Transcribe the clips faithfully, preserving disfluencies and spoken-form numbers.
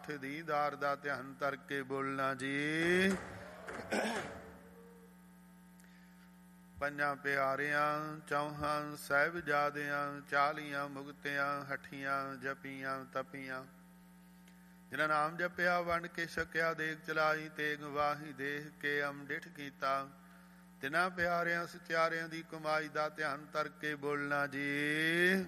ਪਾਤਸ਼ਾਹ ਦੀਦਾਰ ਦਾ ਧਿਆਨ ਧਰ ਕੇ ਬੋਲਣਾ ਜੀ। ਪੰਜਾਂ ਪਿਆਰਿਆਂ ਚੌਹਾਂ ਸਾਹਿਬਜ਼ਾਦਿਆਂ ਚਾਲੀਆਂ ਮੁਕਤਿਆਂ ਹਠੀਆਂ ਜਪੀਆਂ ਤਪੀਆਂ, ਜਿਨ੍ਹਾਂ ਨਾਮ ਜਪਿਆ ਵੰਡ ਕੇ ਛਕਿਆ ਦੇਗ ਚਲਾਈ ਤੇਗ ਵਾਹੀ ਦੇਖ ਕੇ ਅੰਮ੍ਰਿਤ ਕੀਤਾ, ਤਿਨਾਂ ਪਿਆਰਿਆਂ ਸਚਿਆਰਿਆਂ ਦੀ ਕਮਾਈ ਦਾ ਧਿਆਨ ਧਰ ਕੇ ਬੋਲਣਾ ਜੀ।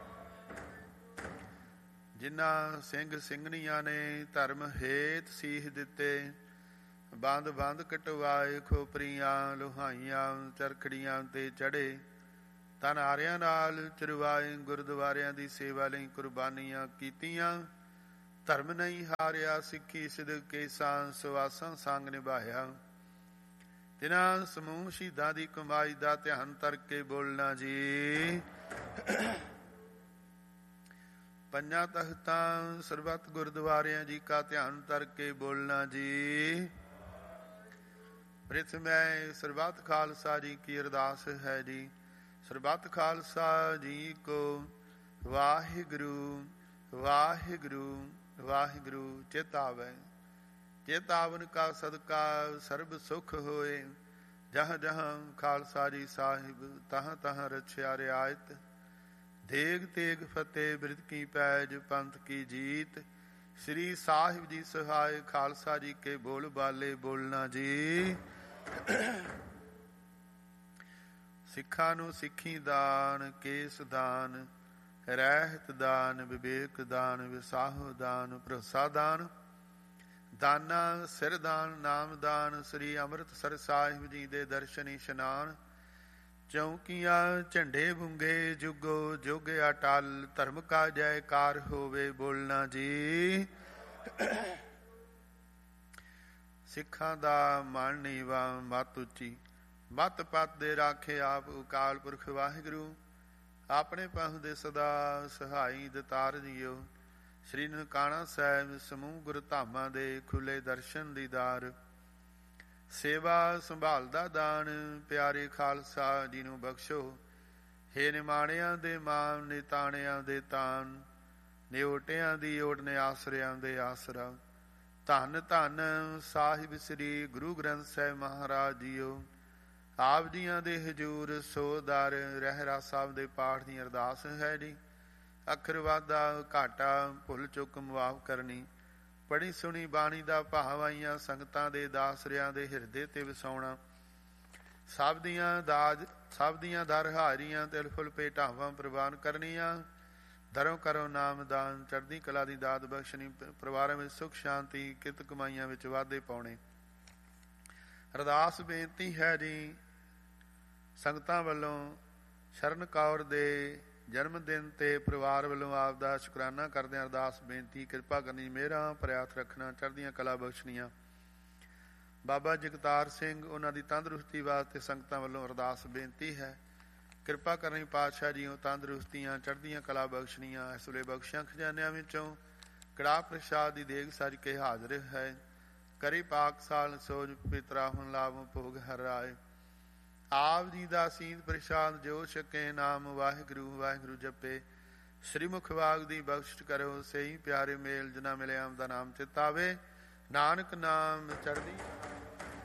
ਜਿਨ੍ਹਾਂ ਸਿੰਘ ਸਿੰਘਣੀਆਂ ਨੇ ਧਰਮ ਹੇਤ ਸੀਸ ਦਿੱਤੇ, ਬੰਦ ਬੰਦ ਕਟਵਾਏ ਖੋਪਰੀਆਂ ਲੁਹਾਈਆਂ ਚਰਖੜੀਆਂ ਤੇ ਚੜ੍ਹੇ, ਤਨਾਰਿਆਂ ਨਾਲ ਚਰਵਾਏ ਗੁਰਦੁਆਰਿਆਂ ਦੀ ਸੇਵਾ ਲਈ ਕੁਰਬਾਨੀਆਂ ਕੀਤੀਆਂ, ਧਰਮ ਨਹੀਂ ਹਾਰਿਆ ਸਿੱਖੀ ਸਿਦਕ ਕੇਸਾਂ ਸੁਆਸਾਂ ਸੰਗ ਨਿਭਾਇਆ, ਤਿਨਾਂ ਸਮੂਹ ਸ਼ਹੀਦਾਂ ਦੀ ਕਮਾਈ ਦਾ ਧਿਆਨ ਧਰ ਕੇ ਬੋਲਣਾ ਜੀ। ਪੰਜਾਂ ਤਖਤਾਂ ਸਰਬੱਤ ਗੁਰਦੁਆਰਿਆਂ ਜੀ ਕਾ ਧਿਆਨ ਧਰ ਕੇ ਬੋਲਣਾ ਜੀ। ਪ੍ਰਿਥਮੈ ਸਰਬੱਤ ਖਾਲਸਾ ਜੀ ਕੀ ਅਰਦਾਸ ਹੈ ਜੀ। ਸਰਬੱਤ ਖਾਲਸਾ ਜੀ ਕੋ ਵਾਹਿਗੁਰੂ ਵਾਹਿਗੁਰੂ ਵਾਹਿਗੁਰੂ ਚੇਤਾਵੈ, ਚੇਤਾਵਨ ਕਾ ਸਦਕਾ ਸਰਬ ਸੁਖ ਹੋਏ, ਜਹਾਂ ਜਹਾਂ ਖਾਲਸਾ ਜੀ ਸਾਹਿਬ ਤਹਾਂ ਤਹਾਂ ਰਛਿਆ ਰਿਆਇਤ, ਦੇਗ ਤੇਗ ਫਤਿਹ ਬਿਰਧ ਕੀ ਪੈਜ ਪੰਥ ਕੀ ਜੀਤ, ਸ੍ਰੀ ਸਾਹਿਬ ਜੀ ਸਹਾਇ ਖਾਲਸਾ ਜੀ ਕੇ ਬੋਲ ਬਾਲੇ ਬੋਲਣਾ ਜੀ। ਸਿੱਖਾਂ ਨੂੰ ਸਿੱਖੀ ਦਾਨ ਕੇਸ ਦਾਨ ਰਹਿਤ ਦਾਨ ਵਿਵੇਕ ਦਾਨ ਵਿਸਾਹੋ ਦਾਨ ਭਰੋਸਾ ਦਾਨ, ਦਾਨਾ ਸਿਰ ਦਾਨ ਨਾਮ ਦਾਨ, ਸ੍ਰੀ ਅੰਮ੍ਰਿਤਸਰ ਸਾਹਿਬ ਜੀ ਦੇ ਦਰਸ਼ਨ ਇਸ਼ਨਾਨ, ਚੌਂਕੀਆਂ ਝੰਡੇ ਬੁੰਗੇ ਜੁਗੋ ਜੁਗ ਅਟਲ, ਧਰਮ ਕਾ ਜੈਕਾਰ ਹੋਵੇ ਬੋਲਣਾ ਜੀ। ਸਿੱਖਾਂ ਦਾ ਮਨ ਨੀਵਾ ਮਤ ਉੱਚੀ, ਮਤ ਪਤ ਦੇ ਰਾਖੇ ਆਪ ਅਕਾਲ ਪੁਰਖ ਵਾਹਿਗੁਰੂ, ਆਪਣੇ ਪੰਥ ਦੇ ਸਦਾ ਸਹਾਈ ਦਤਾਰ ਜੀਓ। ਸ੍ਰੀ ਨਨਕਾਣਾ ਸਾਹਿਬ ਸਮੂਹ ਗੁਰੂ ਧਾਮਾਂ ਦੇ ਖੁੱਲੇ ਦਰਸ਼ਨ ਦੀਦਾਰ, ਸੇਵਾ ਸੰਭਾਲ ਦਾ ਦਾਨ ਪਿਆਰੇ ਖਾਲਸਾ ਜੀ ਨੂੰ ਬਖਸ਼ੋ। ਹੇ ਨਿਮਾਣਿਆਂ ਦੇ ਮਾਨ ਨਿਤਾਣਿਆਂ ਦੇ ਤਾਨ, ਨਿਓਟਿਆਂ ਦੀ ਓਟ ਨੇ ਆਸਰਿਆਂ ਦੇ ਆਸਰਾ, ਧੰਨ ਧੰਨ ਸਾਹਿਬ ਸ੍ਰੀ ਗੁਰੂ ਗ੍ਰੰਥ ਸਾਹਿਬ ਮਹਾਰਾਜ ਜੀਓ। ਆਪ ਜੀਆਂ ਦੇ ਹਜ਼ੂਰ ਸੋਦਰ ਰਹਿਰਾ ਸਾਹਿਬ ਦੇ ਪਾਠ ਦੀ ਅਰਦਾਸ ਹੈ ਜੀ। ਅੱਖਰ ਵਾਧਾ ਘਾਟਾ ਭੁੱਲ ਚੁੱਕ ਮੁਆਫ ਕਰਨੀ, ਪੜ੍ਹੀ ਸੁਣੀ ਬਾਣੀ ਦਾ ਭਾਵ ਆਈਆਂ ਸੰਗਤਾਂ ਦੇ ਦਾਸਰਿਆਂ ਦੇ ਹਿਰਦੇ ਤੇ ਵਸਾਉਣਾ, ਸਭ ਦੀਆਂ ਦਾਜ ਸਭ ਦੀਆਂ ਦਰ ਹਾਰੀਆਂ ਤਿਲ ਫੁੱਲ ਭੇਟਾਵਾਂ ਪ੍ਰਵਾਨ ਕਰਨੀਆਂ, ਦਰੋਂ ਕਰੋ ਨਾਮਦਾਨ ਚੜ੍ਹਦੀ ਕਲਾ ਦੀ ਦਾਤ ਬਖਸ਼ਣੀ, ਪਰਿਵਾਰਾਂ ਵਿੱਚ ਸੁੱਖ ਸ਼ਾਂਤੀ ਕਿਰਤ ਕਮਾਈਆਂ ਵਿੱਚ ਵਾਧੇ ਪਾਉਣੇ। ਅਰਦਾਸ ਬੇਨਤੀ ਹੈ ਜੀ ਸੰਗਤਾਂ ਵੱਲੋਂ ਸ਼ਰਨ ਕੌਰ ਦੇ ਜਨਮ ਦਿਨ ਤੇ ਪਰਿਵਾਰ ਵੱਲੋਂ ਆਪ ਦਾ ਸ਼ੁਕਰਾਨਾ ਕਰਦਿਆਂ ਅਰਦਾਸ ਬੇਨਤੀ, ਕਿਰਪਾ ਕਰਨੀ ਮਿਹਰਾਂ ਪ੍ਰਿਆਤ ਰੱਖਣਾ ਚੜ੍ਹਦੀਆਂ ਕਲਾ ਬਖਸ਼ਣੀਆਂ। ਬਾਬਾ ਜਗਤਾਰ ਸਿੰਘ ਉਹਨਾਂ ਦੀ ਤੰਦਰੁਸਤੀ ਵਾਸਤੇ ਸੰਗਤਾਂ ਵੱਲੋਂ ਅਰਦਾਸ ਬੇਨਤੀ ਹੈ, ਕਿਰਪਾ ਕਰਨੀ ਪਾਤਸ਼ਾਹ ਜੀਓ ਤੰਦਰੁਸਤੀਆਂ ਚੜ੍ਹਦੀਆਂ ਕਲਾ ਬਖਸ਼ਣੀਆਂ। ਇਸ ਵੇਲੇ ਬਖਸ਼ਿਆਂ ਖਜ਼ਾਨਿਆਂ ਵਿੱਚੋਂ ਕੜਾਹ ਪ੍ਰਸ਼ਾਦ ਦੀ ਦੇਗ ਸਜ ਕੇ ਹਾਜ਼ਰ ਹੈ, ਕਰੀ ਪਾਕ ਸਾਲ ਸੋਜ ਪਿਤਰਾ ਹੁਣ ਲਾਭ ਭੋਗ ਹਰ ਰਾਏ। ਆਪ ਜੀ ਦਾ ਸੀਂਦ ਪ੍ਰਸ਼ਾਦ ਜੋ ਛਕੇ ਨਾਮ ਵਾਹਿਗੁਰੂ ਵਾਹਿਗੁਰੂ ਜਪੇ, ਸ੍ਰੀ ਮੁਖ ਵਾਗ ਦੀ ਬਖਸ਼ਿਸ਼ ਕਰੋ ਸਹੀ ਪਿਆਰੇ ਮੇਲ ਜਿਨਾ ਮਿਲਿਆ ਆਪ ਦਾ ਨਾਮ ਚਿਤਾਵੇ, ਨਾਨਕ ਨਾਮ ਚੜ੍ਹਦੀ